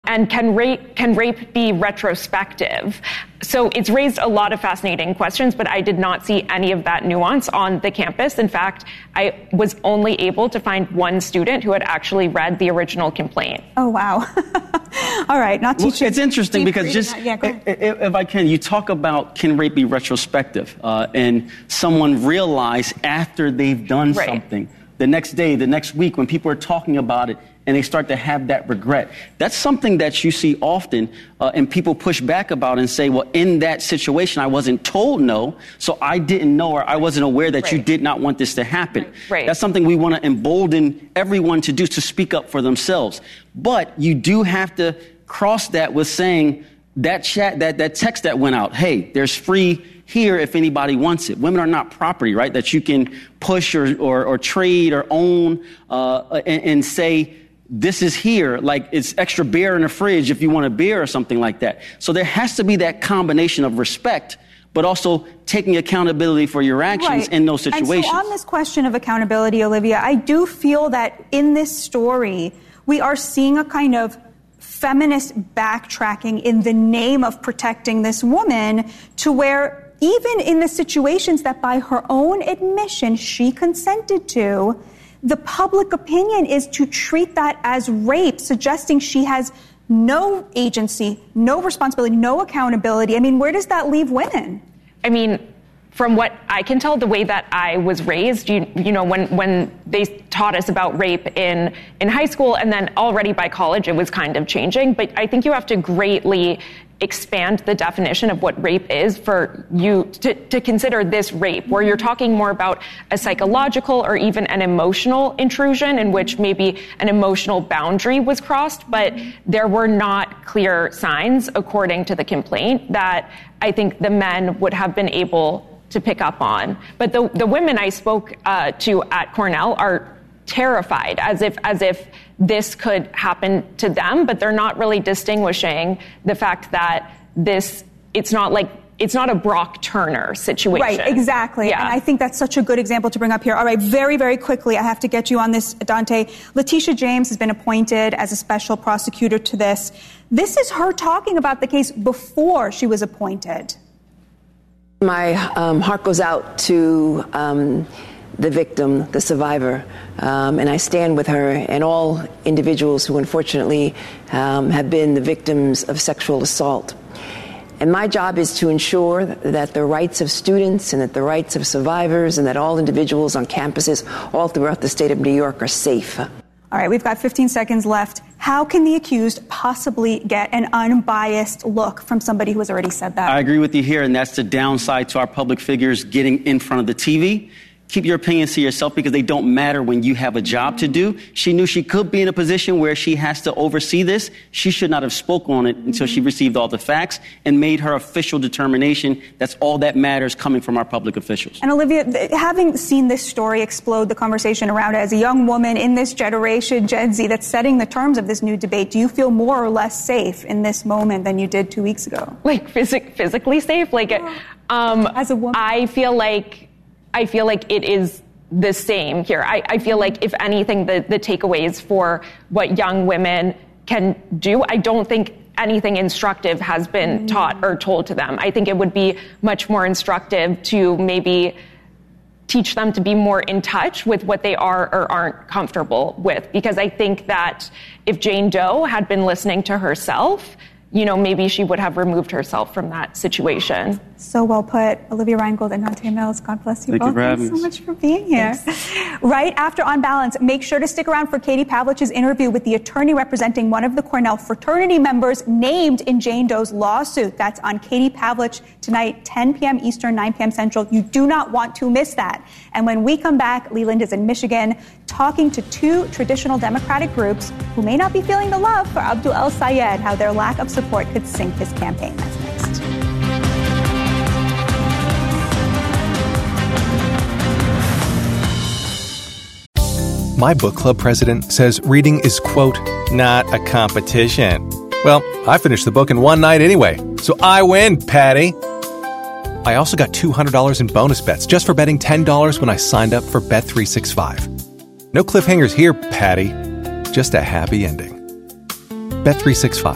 And can rape be retrospective? So it's raised a lot of fascinating questions, but I did not see any of that nuance on the campus. In fact, I was only able to find one student who had actually read the original complaint. Oh, wow. All right, not teaching. It's interesting because if I can, you talk about can rape be retrospective, and someone realize after they've done something, the next day, the next week, when people are talking about it, and they start to have that regret. That's something that you see often, and people push back about and say, well, in that situation, I wasn't told no, so I didn't know or I wasn't aware that you did not want this to happen. Right. That's something we want to embolden everyone to do, to speak up for themselves. But you do have to cross that with saying that that text that went out, hey, there's free here if anybody wants it. Women are not property, right? That you can push or trade or own and say, this is here, like it's extra beer in the fridge if you want a beer or something like that. So there has to be that combination of respect, but also taking accountability for your actions in those situations. And so on this question of accountability, Olivia, I do feel that in this story, we are seeing a kind of feminist backtracking in the name of protecting this woman, to where even in the situations that by her own admission she consented to, the public opinion is to treat that as rape, suggesting she has no agency, no responsibility, no accountability. I mean, where does that leave women? I mean, from what I can tell, the way that I was raised, you know, when they taught us about rape in high school, and then already by college, it was kind of changing. But I think you have to greatly expand the definition of what rape is for you to consider this rape, where you're talking more about a psychological or even an emotional intrusion in which maybe an emotional boundary was crossed, but there were not clear signs, according to the complaint, that I think the men would have been able to pick up on. But the women I spoke to at Cornell are terrified, as if this could happen to them, but they're not really distinguishing the fact that it's not a Brock Turner situation. Right, exactly. Yeah. And I think that's such a good example to bring up here. All right, very, very quickly, I have to get you on this, Dante. Letitia James has been appointed as a special prosecutor to this. This is her talking about the case before she was appointed. My heart goes out to the victim, the survivor, and I stand with her and all individuals who unfortunately have been the victims of sexual assault. And my job is to ensure that the rights of students and that the rights of survivors and that all individuals on campuses all throughout the state of New York are safe. All right, we've got 15 seconds left. How can the accused possibly get an unbiased look from somebody who has already said that? I agree with you here, and that's the downside to our public figures getting in front of the TV. Keep your opinions to yourself because they don't matter when you have a job to do. She knew she could be in a position where she has to oversee this. She should not have spoken on it until she received all the facts and made her official determination. That's all that matters coming from our public officials. And Olivia, having seen this story explode the conversation around it, as a young woman in this generation, Gen Z, that's setting the terms of this new debate, do you feel more or less safe in this moment than you did 2 weeks ago? Like physically safe? Like, as a woman? I feel like it is the same here. I feel like, if anything, the takeaways for what young women can do, I don't think anything instructive has been taught or told to them. I think it would be much more instructive to maybe teach them to be more in touch with what they are or aren't comfortable with. Because I think that if Jane Doe had been listening to herself, you know, maybe she would have removed herself from that situation. So well put. Olivia Reingold and Dante Mills, God bless you both. Thanks so much for being here. Thanks. Right after On Balance, make sure to stick around for Katie Pavlich's interview with the attorney representing one of the Cornell fraternity members named in Jane Doe's lawsuit. That's on Katie Pavlich tonight, 10 p.m. Eastern, 9 p.m. Central. You do not want to miss that. And when we come back, Leland is in Michigan talking to two traditional Democratic groups who may not be feeling the love for Abdul El-Sayed, how their lack of support could sink his campaign. That's next. My book club president says reading is, quote, not a competition. Well, I finished the book in one night anyway, so I win, Patty. I also got $200 in bonus bets just for betting $10 when I signed up for Bet365. No cliffhangers here, Patty. Just a happy ending. Bet365.